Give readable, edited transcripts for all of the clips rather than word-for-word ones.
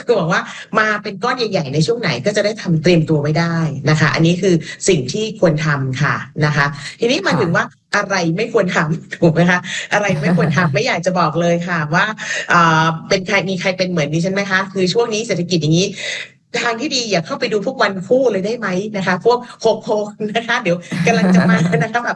คือบอกว่ามาเป็นก้อนใหญ่ๆในช่วงไหนก็จะได้ทำเตรียมตัวไว้ได้นะคะอันนี้คือสิ่งที่ควรทำค่ะนะคะทีนี้มาถึงว่าอะไรไม่ควรทำถูกไหมคะอะไรไม่ควรทำไม่อยากจะบอกเลยค่ะว่าเป็นใครมีใครเป็นเหมือนดิฉันไหมคะคือช่วงนี้เศรษฐกิจอย่างนี้ทางที่ดีอย่าเข้าไปดูพวกวันคู่เลยได้ไหมนะคะพวก6นะคะเดี๋ยวกำลังจะมานะคะแบบ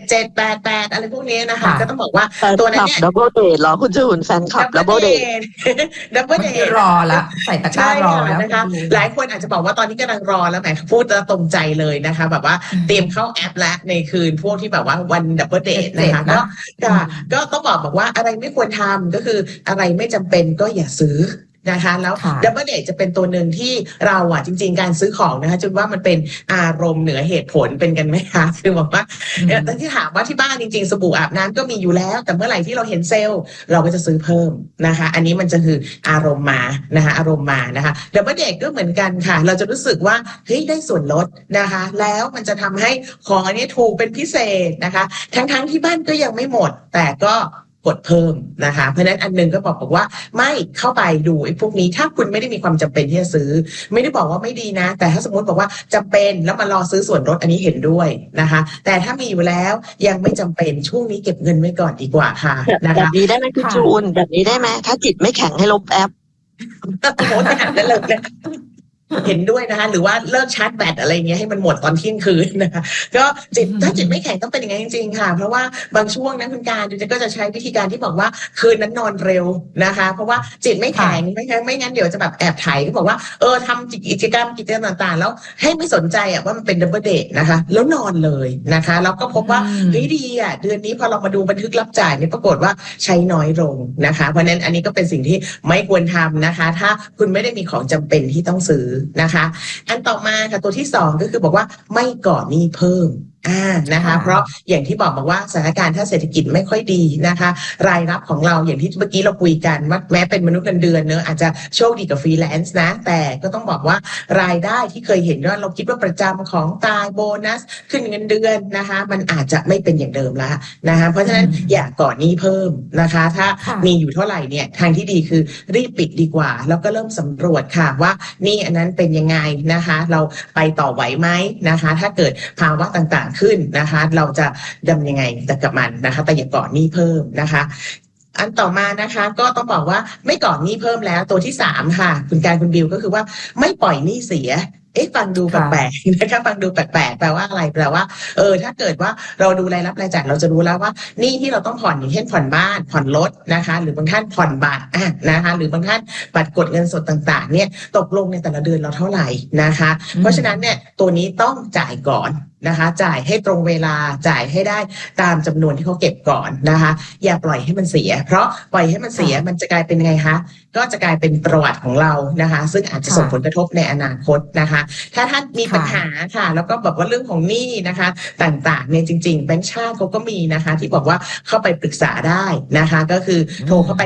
7788อะไรพวกนี้นะคะก็ต้องบอกว่าตัวนั้นเนี่ยดับเบิลเดทเหรอคุณจูนแฟนคลับดับเบิลเดทดับเบิลเดทรอละใส่ตะกร้ารอแล้วนะคะหลายคนอาจจะบอกว่าตอนนี้กำลังรอแล้วแหมพูดตรงใจเลยนะคะแบบว่าเตรียมเข้าแอปแล้วในคืนพวกที่แบบว่าวันดับเบิลเดทนะคะก็ต้องบอกว่าอะไรไม่ควรทำก็คืออะไรไม่จำเป็นก็อย่าซื้อนะคะแล้วดับเบิลเดทจะเป็นตัวหนึ่งที่เราจริงๆการซื้อของนะคะจนว่ามันเป็นอารมณ์เหนือเหตุผลเป็นกันไหมคะคือบอกว่าแต่ที่ถามว่าที่บ้านจริงๆสบู่อาบน้ำก็มีอยู่แล้วแต่เมื่อไหร่ที่เราเห็นเซลล์เราก็จะซื้อเพิ่มนะคะอันนี้มันจะคืออารมณ์มานะคะอารมณ์มานะคะดับเบิลเดทก็เหมือนกันค่ะเราจะรู้สึกว่าเฮ้ยได้ส่วนลดนะคะแล้วมันจะทำให้ของอันนี้ถูกเป็นพิเศษนะคะทั้งที่บ้านก็ยังไม่หมดแต่ก็กดเพิ่มนะคะเพราะฉะนั้นอันนึงก็บอกว่าไม่เข้าไปดูไอ้พวกนี้ถ้าคุณไม่ได้มีความจำเป็นที่จะซื้อไม่ได้บอกว่าไม่ดีนะแต่ถ้าสมมติบอกว่าจำเป็นแล้วมารอซื้อส่วนลดอันนี้เห็นด้วยนะคะแต่ถ้ามีอยู่แล้วยังไม่จำเป็นช่วงนี้เก็บเงินไว้ก่อนดีกว่าค่ะนะคะแบบนี้ได้ไหมคุณจูนแบบนี้ได้ไหมถ้าจิตไม่แข็งให้ลบแอปโอ้โหขนาดนั้นเลยเห็นด้วยนะคะหรือว่าเลิกชาร์จแบตอะไรเงี้ยให้มันหมดตอนเที่ยงคืนนะคะก็ถ้าจิตไม่แข็งต้องเป็นอย่างนั้นจริงๆค่ะเพราะว่าบางช่วงนะคุณการก็จะใช้วิธีการที่บอกว่าคืนนั้นนอนเร็วนะคะเพราะว่าจิตไม่แข็งไม่งั้นเดี๋ยวจะแบบแอบไถก็บอกว่าทำกิจกรรมต่างๆแล้วให้ไม่สนใจว่ามันเป็นดับเบิลเดทนะคะแล้วนอนเลยนะคะแล้วก็พบว่าเฮ้ยดีเดือนนี้พอเรามาดูบันทึกรับจ่ายเนี่ยปรากฏว่าใช้น้อยลงนะคะเพราะนั้นอันนี้ก็เป็นสิ่งที่ไม่ควรทำนะคะถ้าคุณไม่ได้มีของจำเป็นที่ต้องซื้อนะคะอันต่อมาค่ะตัวที่2ก็คือบอกว่าไม่ก่อหนี้เพิ่มนะคะเพราะอย่างที่บอกว่าสถานการณ์ถ้าเศรษฐกิจไม่ค่อยดีนะคะรายรับของเราอย่างที่เมื่อกี้เราคุยกันว่าแม้เป็นมนุษย์เงินเดือนเนอะอาจจะโชคดีกับฟรีแลนซ์นะแต่ก็ต้องบอกว่ารายได้ที่เคยเห็นว่าเราคิดว่าประจำของตายโบนัสขึ้นเงินเดือนนะคะมันอาจจะไม่เป็นอย่างเดิมแล้วนะคะเพราะฉะนั้นอย่าก่อหนี้เพิ่มนะคะถ้ามีอยู่เท่าไหร่เนี่ยทางที่ดีคือรีบปิดดีกว่าแล้วก็เริ่มสำรวจค่ะว่านี่อันนั้นเป็นยังไงนะคะเราไปต่อไหวไหมนะคะถ้าเกิดภาวะต่างๆขึ้นนะคะเราจะดำยังไงกับมันนะคะแต่อย่าก่อหนี้เพิ่มนะคะอันต่อมานะคะก็ต้องบอกว่าไม่ก่อหนี้เพิ่มแล้วตัวที่3ค่ะคุณการคุณบิวก็คือว่าไม่ปล่อยหนี้เสียฟังดูแปลกๆนะคะฟังดูแปลกๆแปลว่าอะไรแปลว่าถ้าเกิดว่าเราดูรายรับรายจ่ายเราจะรู้แล้วว่านี่ที่เราต้องผ่อนอย่างเช่นผ่อนบ้านผ่อนรถนะคะหรือบางท่านผ่อนบัตรนะคะหรือบางท่านบัตรกดเงินสดต่างๆเนี่ยตกลงในแต่ละเดือนเราเท่าไหร่นะคะเพราะฉะนั้นเนี่ยตัวนี้ต้องจ่ายก่อนนะคะจ่ายให้ตรงเวลาจ่ายให้ได้ตามจำนวนที่เขาเก็บก่อนนะคะอย่าปล่อยให้มันเสียเพราะปล่อยให้มันเสียมันจะกลายเป็นไงคะก็จะกลายเป็นประวัติของเรานะคะซึ่งอาจจะส่งผลกระทบในอนาคตนะคะถ้าท่านมีปัญหาค่ะแล้วก็แบบว่าเรื่องของหนี้นะคะต่างๆเนี่ยจริงๆแบงก์ชาติเขาก็มีนะคะที่บอกว่าเข้าไปปรึกษาได้นะคะก็คือโทรเข้าไป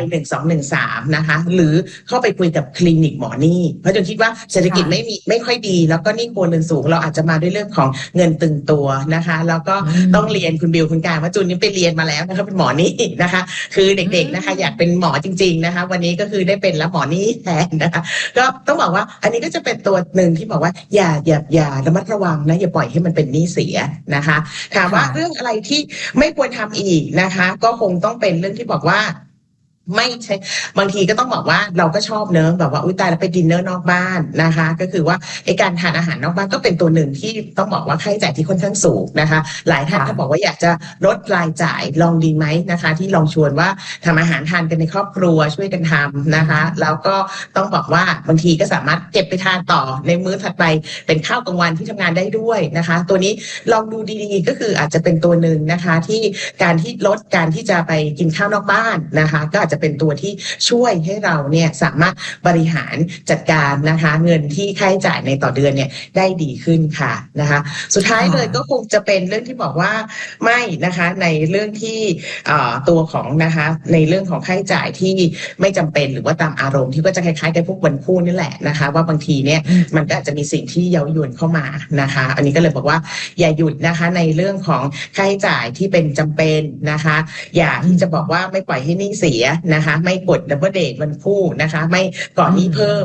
1213นะคะหรือเข้าไปคุยกับคลินิกหมอหนี้เพราะจนคิดว่าเศรษฐกิจไม่ค่อยดีแล้วก็หนี้ครัวเรือนสูงเราอาจจะมาด้วยเรื่องของเงินตึงตัวนะคะแล้วก็ต้องเรียนคุณบิวคุณการว่าจูนนี่ไปเรียนมาแล้วนะคะเป็นหมอหนี้นะคะคือเด็กๆนะคะอยากเป็นหมอจริงๆนะคะวันนี้ก็คือได้เป็นแล้วหมอหนี้แทนนะคะก็ต้องบอกว่าอันนี้ก็จะเป็นตัวหนึ่งที่บอกว่าอย่าระมัดระวังนะอย่าปล่อยให้มันเป็นหนี้เสียนะคะถามว่าเรื่องอะไรที่ไม่ควรทำอีกนะคะก็คงต้องเป็นเรื่องที่บอกว่าไม่ใช่บางทีก็ต้องบอกว่าเราก็ชอบเนอะแบบว่าอุ้ยตายแล้วไปดินเนอร์นอกบ้านนะคะก็คือว่าไอ้การทานอาหารนอกบ้านก็เป็นตัวหนึ่งที่ต้องบอกว่าค่าใช้จ่ายที่ค่อนข้างสูงนะคะหลายท่านก็บอกว่าอยากจะลดรายจ่ายลองดีไหมนะคะที่ลองชวนว่าทำอาหารทานกันในครอบครัวช่วยกันทำนะคะแล้วก็ต้องบอกว่าบางทีก็สามารถเก็บไปทานต่อในมื้อถัดไปเป็นข้าวกลางวันที่ทำงานได้ด้วยนะคะตัวนี้ลองดูดีๆก็คืออาจจะเป็นตัวหนึ่งนะคะที่การที่ลดการที่จะไปกินข้าวนอกบ้านนะคะก็อาจจะเป็นตัวที่ช่วยให้เราเนี่ยสามารถบริหารจัดการนะคะเงินที่ค่าใช้จ่ายในต่อเดือนเนี่ยได้ดีขึ้นค่ะนะคะสุดท้ายเลยก็คงจะเป็นเรื่องที่บอกว่าไม่นะคะในเรื่องที่ตัวของนะคะในเรื่องของค่าใช้จ่ายที่ไม่จำเป็นหรือว่าตามอารมณ์ที่ก็จะคล้ายๆกับพวกวันคู่นี่แหละนะคะว่าบางทีเนี่ยมันก็อาจจะมีสิ่งที่เย้ายวนเข้ามานะคะอันนี้ก็เลยบอกว่าอย่าหยุดนะคะในเรื่องของค่าใช้จ่ายที่เป็นจำเป็นนะคะอย่าที่จะบอกว่าไม่ปล่อยให้หนี้เสียนะคะไม่กดดับเบิลเดทวันคู่นะคะไม่ก่อหนี้เพิ่ม